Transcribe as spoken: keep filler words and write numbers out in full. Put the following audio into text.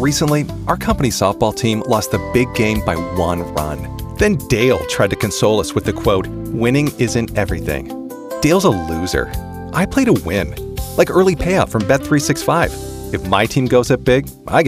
Recently, our company softball team lost the big game by one run. Then Dale tried to console us with the quote, "Winning isn't everything." Dale's a loser. I play to win, like early payout from Bet three sixty-five. If my team goes up big, I get